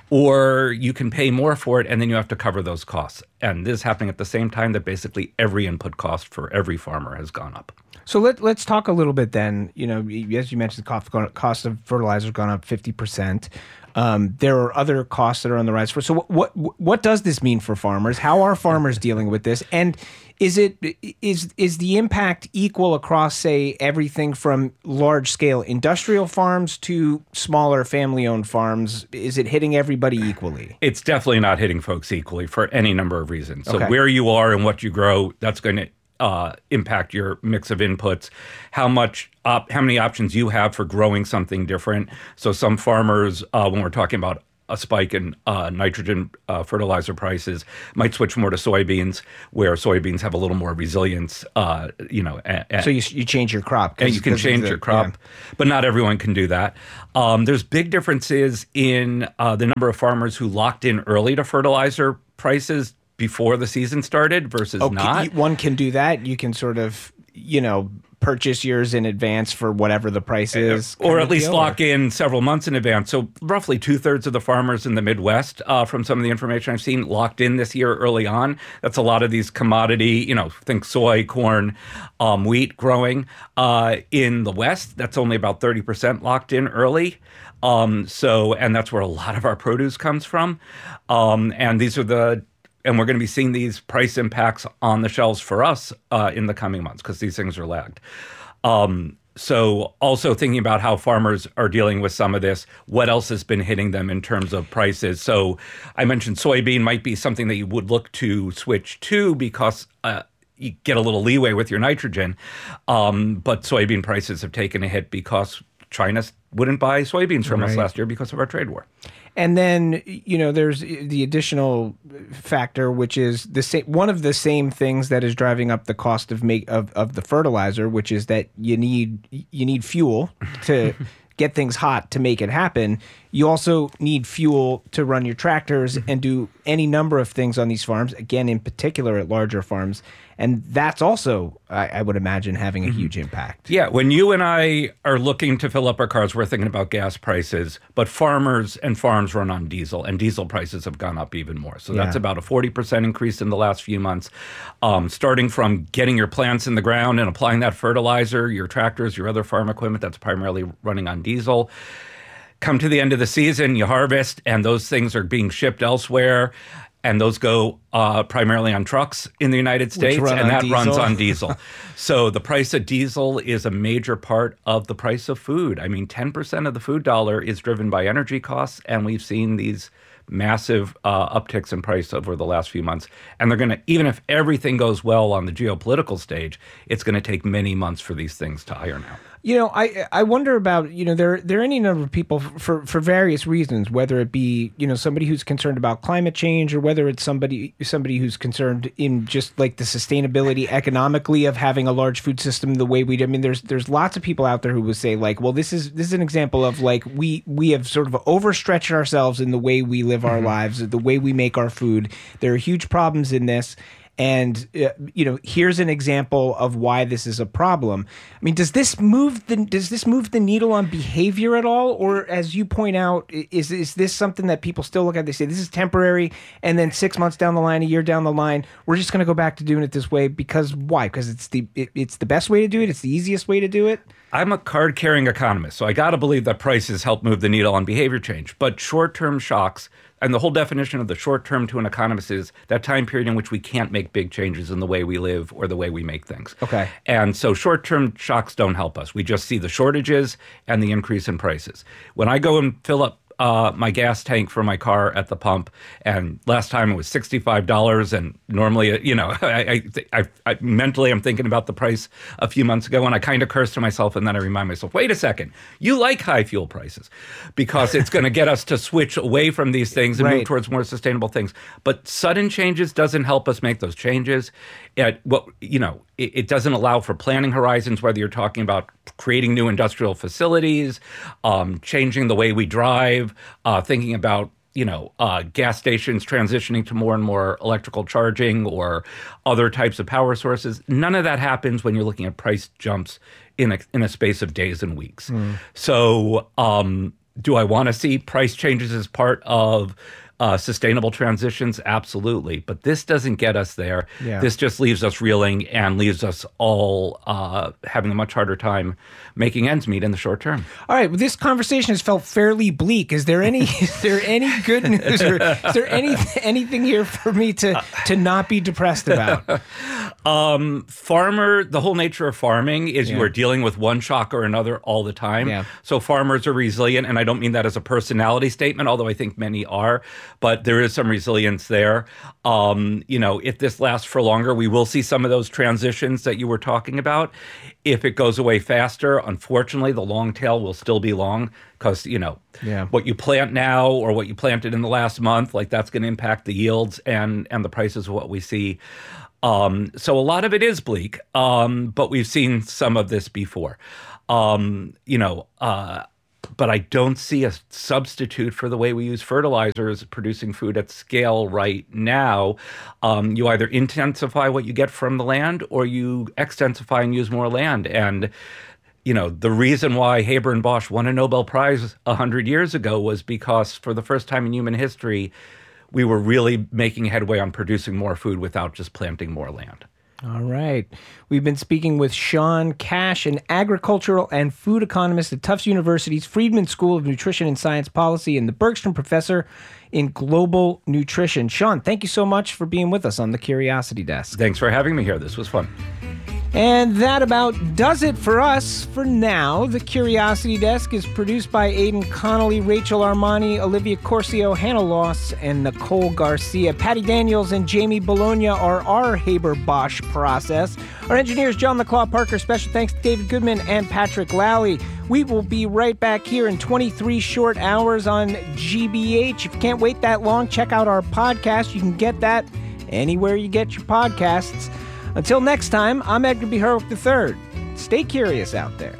S13: or you can pay more for it, and then you have to cover those costs. And this is happening at the same time that basically every input cost for every farmer has gone up.
S2: So let, let's talk a little bit then. You know, as you mentioned, the cost, cost of fertilizer has gone up fifty percent. Um, there are other costs that are on the rise. For so, what, what what does this mean for farmers? How are farmers dealing with this? And is it is is the impact equal across, say, everything from large scale industrial farms to smaller family owned farms? Is it hitting everybody equally?
S13: It's definitely not hitting folks equally for any number of reasons. So
S2: Okay.
S13: where you are and what you grow, that's going to uh, impact your mix of inputs. How much, op- how many options you have for growing something different. So some farmers, uh, when we're talking about a spike in uh, nitrogen uh, fertilizer prices, might switch more to soybeans, where soybeans have a little more resilience. Uh, you know, a, a,
S2: So you you change your crop. 'cause-
S13: and you can
S2: 'cause of
S13: change
S2: the-
S13: your crop,
S2: yeah.
S13: but not everyone can do that. Um, there's big differences in uh, the number of farmers who locked in early to fertilizer prices before the season started versus
S2: Okay,
S13: not.
S2: you- one can do that. You can sort of, you know, purchase yours in advance for whatever the price is.
S13: Or
S2: kind
S13: at
S2: of
S13: least
S2: deal,
S13: lock in several months in advance. So roughly two-thirds of the farmers in the Midwest, uh, from some of the information I've seen, locked in this year early on. That's a lot of these commodity, you know, think soy, corn, um, wheat growing. Uh, in the West, that's only about thirty percent locked in early. Um, so, and that's where a lot of our produce comes from. Um, and these are the And we're going to be seeing these price impacts on the shelves for us uh, in the coming months because these things are lagged. Um, so also thinking about how farmers are dealing with some of this, what else has been hitting them in terms of prices. So I mentioned soybean might be something that you would look to switch to because uh, you get a little leeway with your nitrogen. Um, but soybean prices have taken a hit because China wouldn't buy soybeans from us
S2: Right.
S13: last year because of our trade war.
S2: And then, you know, there's the additional factor, which is the same, one of the same things that is driving up the cost of make of, of the fertilizer, which is that you need you need fuel to get things hot to make it happen. You also need fuel to run your tractors and do any number of things on these farms, again, in particular at larger farms. And that's also, I, I would imagine, having a huge impact.
S13: Yeah, when you and I are looking to fill up our cars, we're thinking about gas prices, but farmers and farms run on diesel, and diesel prices have gone up even more. So that's
S2: Yeah.
S13: about a forty percent increase in the last few months, um, starting from getting your plants in the ground and applying that fertilizer, your tractors, your other farm equipment that's primarily running on diesel. Come to the end of the season, you harvest, and those things are being shipped elsewhere. And those go uh, primarily on trucks in the United States,
S2: run
S13: and
S2: on
S13: that
S2: diesel.
S13: runs on diesel. So the price of diesel is a major part of the price of food. I mean, ten percent of the food dollar is driven by energy costs, and we've seen these massive uh, upticks in price over the last few months. And they're going to, even if everything goes well on the geopolitical stage, it's going to take many months for these things to iron out.
S2: You know, I I wonder about, you know, there there are any number of people for for various reasons, whether it be, you know, somebody who's concerned about climate change or whether it's somebody somebody who's concerned in just like the sustainability economically of having a large food system the way we do. I mean, there's there's lots of people out there who would say like, well, this is this is an example of like we we have sort of overstretched ourselves in the way we live our lives, the way we make our food. There are huge problems in this. And, uh, you know, here's an example of why this is a problem. I mean, does this move the does this move the needle on behavior at all? Or as you point out, is is this something that people still look at? They say this is temporary. And then six months down the line, a year down the line, we're just going to go back to doing it this way. Because why? Because it's the it, it's the best way to do it. It's the easiest way to do it.
S13: I'm a card-carrying economist, so I got to believe that prices help move the needle on behavior change. But short-term shocks, and the whole definition of the short-term to an economist is that time period in which we can't make big changes in the way we live or the way we make things.
S2: Okay.
S13: And so short-term shocks don't help us. We just see the shortages and the increase in prices. When I go and fill up Uh, my gas tank for my car at the pump, and last time it was sixty-five dollars, and normally, you know, I, I, I, I mentally I'm thinking about the price a few months ago, and I kind of curse to myself, and then I remind myself, wait a second, you like high fuel prices because it's going to get us to switch away from these things and
S2: Right.
S13: move towards more sustainable things. But sudden changes doesn't help us make those changes. It, what you know, it, it doesn't allow for planning horizons, whether you're talking about creating new industrial facilities, um, changing the way we drive, uh, thinking about, you know, uh, gas stations transitioning to more and more electrical charging or other types of power sources. None of that happens when you're looking at price jumps in a, in a space of days and weeks.
S2: Mm.
S13: So um, do I want to see price changes as part of Uh, sustainable transitions, absolutely. But this doesn't get us there.
S2: Yeah.
S13: This just leaves us reeling and leaves us all uh, having a much harder time making ends meet in the short term.
S2: All right, well, this conversation has felt fairly bleak. Is there any is there any good news, or is there any anything here for me to to not be depressed about?
S13: um, farmer, the whole nature of farming is
S2: Yeah.
S13: you are dealing with one shock or another all the time.
S2: Yeah.
S13: So farmers are resilient, and I don't mean that as a personality statement, although I think many are. But there is some resilience there. Um, you know, if this lasts for longer, we will see some of those transitions that you were talking about. If it goes away faster, unfortunately, the long tail will still be long because, you know,
S2: Yeah.
S13: what you plant now or what you planted in the last month, like that's going to impact the yields and, and the prices of what we see. Um, so a lot of it is bleak, um, but we've seen some of this before. Um, you know, uh, but I don't see a substitute for the way we use fertilizers producing food at scale right now. Um, you either intensify what you get from the land or you extensify and use more land. And, you know, the reason why Haber and Bosch won a Nobel Prize one hundred years ago was because for the first time in human history, we were really making headway on producing more food without just planting more land.
S2: All right. We've been speaking with Sean Cash, an agricultural and food economist at Tufts University's Friedman School of Nutrition and Science Policy and the Bergstrom Professor in Global Nutrition. Sean, thank you so much for being with us on the Curiosity Desk.
S13: Thanks for having me here. This was fun.
S2: And that about does it for us for now. The Curiosity Desk is produced by Aidan Connolly, Rachel Armani, Olivia Corcio, Hannah Loss, and Nicole Garcia. Patty Daniels and Jamie Bologna are our Haber-Bosch process. Our engineers, John LeClaw Parker. Special thanks to David Goodman and Patrick Lally. We will be right back here in twenty-three short hours on G B H. If you can't wait that long, check out our podcast. You can get that anywhere you get your podcasts. Until next time, I'm Edgar B. Hurwick the third. Stay curious out there.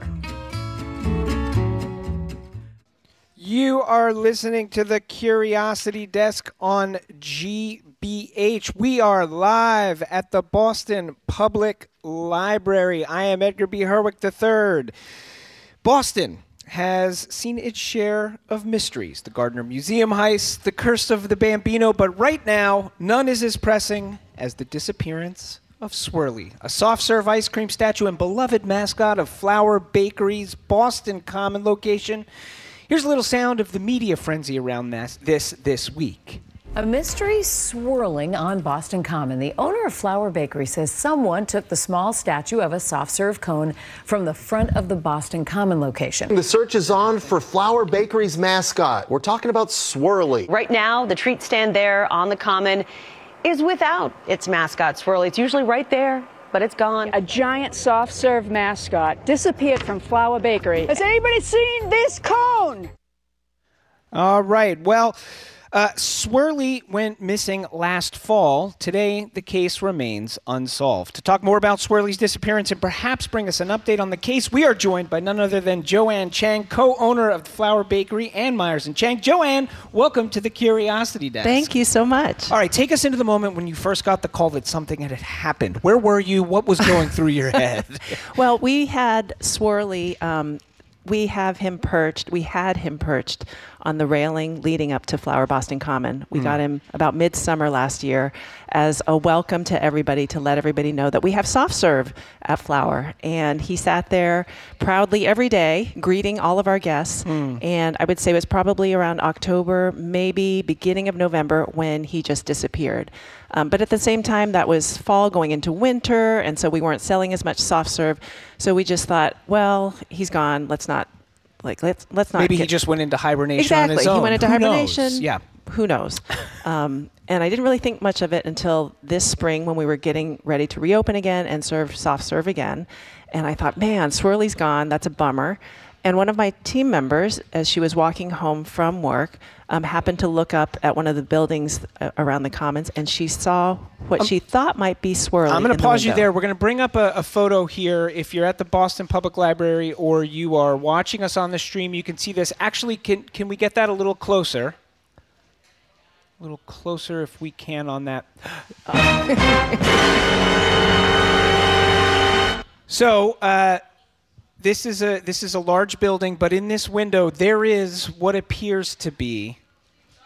S2: You are listening to the Curiosity Desk on G B H. We are live at the Boston Public Library. I am Edgar B. Hurwick the third. Boston has seen its share of mysteries. The Gardner Museum heist, the Curse of the Bambino, but right now, none is as pressing as the disappearance of Swirly, a soft-serve ice cream statue and beloved mascot of Flour Bakery's Boston Common location. Here's a little sound of the media frenzy around this this, this week.
S14: A mystery swirling on Boston Common. The owner of Flour Bakery says someone took the small statue of a soft-serve cone from the front of the Boston Common location.
S15: The search is on for Flour Bakery's mascot. We're talking about Swirly.
S16: Right now, the treat stand there on the Common is without its mascot, Swirly. It's usually right there, but it's gone.
S17: A giant soft-serve mascot disappeared from Flour Bakery. Has anybody seen this cone?
S2: All right. Well, uh, Swirly went missing last fall. Today, the case remains unsolved. To talk more about Swirly's disappearance and perhaps bring us an update on the case, we are joined by none other than Joanne Chang, co-owner of the Flour Bakery and Myers and Chang. Joanne, welcome to the Curiosity Desk.
S18: Thank you so much.
S2: All right, take us into the moment when you first got the call that something had happened. Where were you? What was going through your head?
S18: Well, we had Swirly. Um, we have him perched. We had him perched on the railing leading up to Flour Boston Common. We mm. got him about midsummer last year as a welcome to everybody, to let everybody know that we have soft serve at Flour. And he sat there proudly every day, greeting all of our guests. Mm. And I would say it was probably around October, maybe beginning of November, when he just disappeared. Um, but at the same time, that was fall going into winter, and so we weren't selling as much soft serve. So we just thought, well, he's gone. Let's not, like, let's let's not.
S2: Maybe
S18: get...
S2: he just went into hibernation
S18: exactly.
S2: on his own.
S18: He went into
S2: Who
S18: hibernation.
S2: Knows? Yeah.
S18: Who knows? um, and I didn't really think much of it until this spring when we were getting ready to reopen again and serve soft serve again. And I thought, man, Swirly's gone. That's a bummer. And one of my team members, as she was walking home from work, um, happened to look up at one of the buildings uh, around the Commons, and she saw what um, she thought might be Swirly.
S2: I'm going
S18: to
S2: pause
S18: the
S2: you there. We're going to bring up a, a photo here. If you're at the Boston Public Library or you are watching us on the stream, you can see this. Actually, can can we get that a little closer? A little closer if we can on that. Uh. so, uh, This is a this is a large building, but in this window there is what appears to be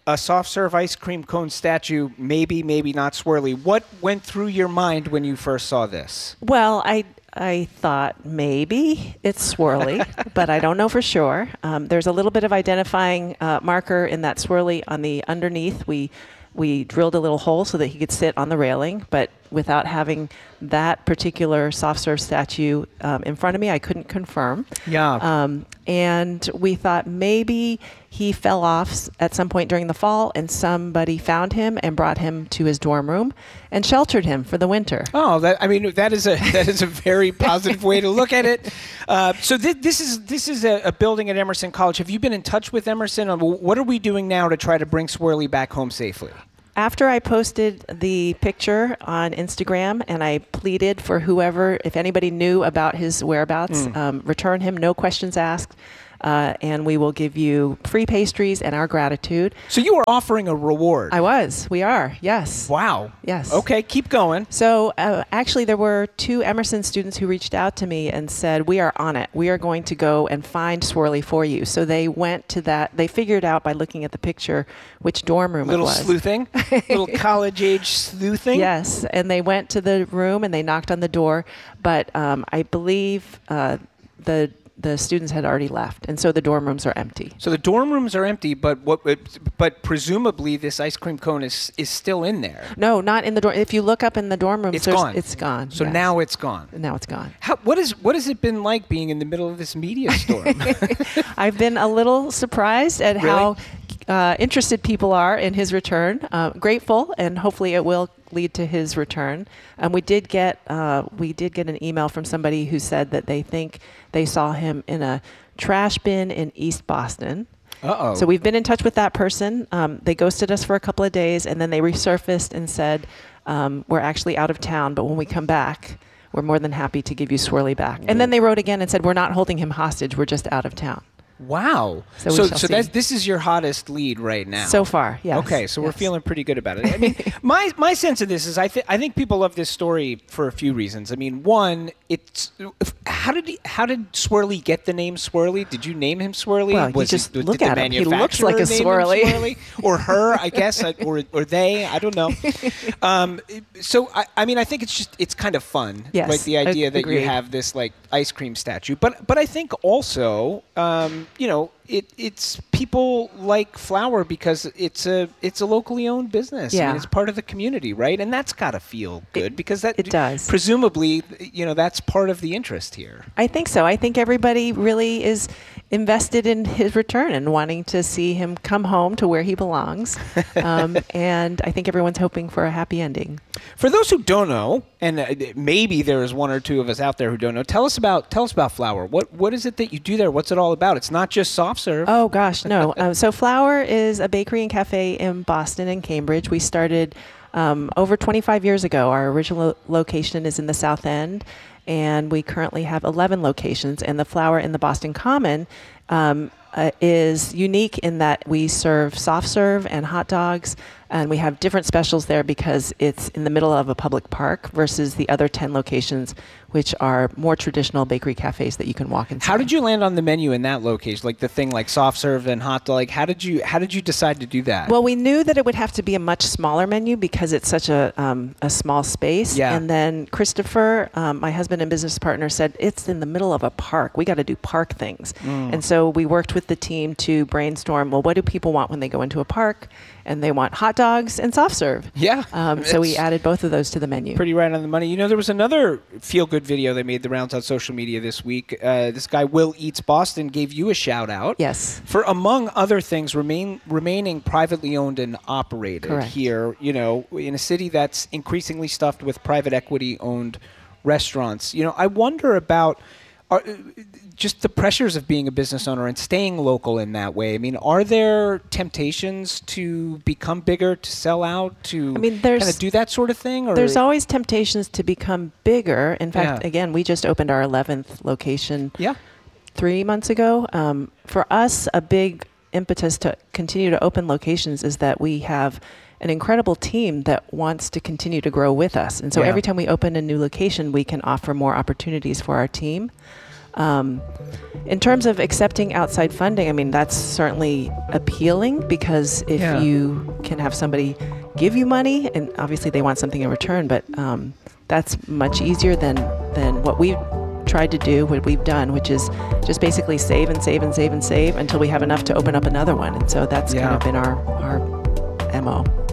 S2: a soft serve ice cream cone statue, maybe, maybe not swirly. What went through your mind when you first saw this?
S18: Well, I I thought maybe it's swirly, but I don't know for sure. Um, there's a little bit of identifying uh, marker in that swirly on the underneath. We we drilled a little hole so that he could sit on the railing, but without having that particular soft serve statue um, in front of me, I couldn't confirm.
S2: Yeah.
S18: Um, and we thought maybe he fell off s- at some point during the fall, and somebody found him and brought him to his dorm room and sheltered him for the winter.
S2: Oh, that I mean that is a that is a very positive way to look at it. Uh, so th- this is this is a, a building at Emerson College. Have you been in touch with Emerson? On what are we doing now to try to bring Swirly back home safely?
S18: After I posted the picture on Instagram and I pleaded for whoever, if anybody knew about his whereabouts,
S2: Mm.
S18: um, return him, no questions asked, uh, and we will give you free pastries and our gratitude.
S2: So you were offering a reward.
S18: I was. We are. Yes.
S2: Wow.
S18: Yes.
S2: Okay, keep going.
S18: So uh, actually, there were two Emerson students who reached out to me and said, "We are on it. We are going to go and find Swirly for you." So they went to that. They figured out by looking at the picture which dorm room
S2: Little
S18: it was.
S2: sleuthing, little college-age sleuthing.
S18: Yes, and they went to the room and they knocked on the door, but um, I believe uh, the the students had already left, and so the dorm rooms are empty.
S2: So the dorm rooms are empty, but what? But presumably this ice cream cone is is still in there.
S18: No, not in the dorm. If you look up in the dorm rooms,
S2: It's
S18: there's-
S2: gone.
S18: It's gone.
S2: So
S18: yes.
S2: now it's gone.
S18: Now it's gone.
S2: How, what is what has it been like being in the middle of this media storm?
S18: I've been a little surprised at
S2: Really?
S18: how uh, interested people are in his return. Uh, grateful, and hopefully it will lead to his return. And we did get uh, we did get an email from somebody who said that they think they saw him in a trash bin in East Boston.
S2: Uh-oh.
S18: So we've been in touch with that person. Um, they ghosted us for a couple of days, and then they resurfaced and said, um, we're actually out of town, but when we come back, we're more than happy to give you Swirly back. And then they wrote again and said, we're not holding him hostage. We're just out of town.
S2: Wow.
S18: So we
S2: so
S18: shall
S2: so
S18: see.
S2: that's, this is your hottest lead right now.
S18: So far, yes.
S2: Okay, so we're
S18: Yes.
S2: feeling pretty good about it. I mean, my my sense of this is I think I think people love this story for a few reasons. I mean, one, it's how did he, how did Swirly get the name Swirly? Did you name him Swirly?
S18: Well, you
S2: Was
S18: just
S2: did
S18: look
S2: the
S18: at him. He looks
S2: manufacturer
S18: like a
S2: name him
S18: swirly.
S2: Swirly? Or her, I guess, uh, or or they. I don't know. Um, so I, I mean, I think it's just it's kind of fun,
S18: Yes,
S2: like the idea
S18: ag-
S2: that you
S18: agreed.
S2: have this like ice cream statue. But but I think also, um, you know, it it's people like Flower because it's a it's a locally owned business. I
S18: Yeah.
S2: mean, it's part of the community, right? And that's got to feel good because that
S18: it does.
S2: Presumably, you know, that's part of the interest here.
S18: I think so. I think everybody really is invested in his return and wanting to see him come home to where he belongs. Um, and I think everyone's hoping for a happy ending.
S2: For those who don't know, and uh, maybe there is one or two of us out there who don't know, tell us about tell us about Flower. What what is it that you do there? What's it all about? It's not just soft serve.
S18: Oh gosh, no. um, so Flower is a bakery and cafe in Boston and Cambridge. We started um, over twenty-five years ago. Our original location is in the South End, and we currently have eleven locations. And the Flower in the Boston Common um, uh, is unique in that we serve soft serve and hot dogs, and we have different specials there because it's in the middle of a public park versus the other ten locations, which are more traditional bakery cafes that you can walk into.
S2: How did you land on the menu in that location? Like the thing like soft serve and hot dog. Like how did you how did you decide to do that?
S18: Well, we knew that it would have to be a much smaller menu because it's such a um, a small space.
S2: Yeah.
S18: And then Christopher, um, my husband and business partner, said it's in the middle of a park. We got to do park things.
S2: Mm.
S18: And so we worked with the team to brainstorm. Well, what do people want when they go into a park? And they want hot dogs and soft serve.
S2: Yeah.
S18: Um, so we
S2: It's
S18: added both of those to the menu.
S2: Pretty right on the money. You know, there was another feel-good video that made the rounds on social media this week. Uh, this guy, Will Eats Boston, gave you a shout-out.
S18: Yes.
S2: For, among other things, remain remaining privately owned and operated
S18: Correct.
S2: here, you know, in a city that's increasingly stuffed with private equity-owned restaurants. You know, I wonder about... Are, just the pressures of being a business owner and staying local in that way. I mean, are there temptations to become bigger, to sell out, to
S18: I mean, there's-
S2: kind of do that sort of thing? Or
S18: There's always temptations to become bigger. In fact,
S2: Yeah.
S18: again, we just opened our eleventh location
S2: Yeah.
S18: three months ago. Um, for us, a big impetus to continue to open locations is that we have an incredible team that wants to continue to grow with us. And so
S2: Yeah.
S18: every time we open a new location, we can offer more opportunities for our team. Um, in terms of accepting outside funding, I mean, that's certainly appealing because if
S2: Yeah.
S18: you can have somebody give you money, and obviously they want something in return, but um, that's much easier than, than what we've tried to do, what we've done, which is just basically save and save and save and save until we have enough to open up another one. And so that's
S2: Yeah.
S18: kind of been our, our M O.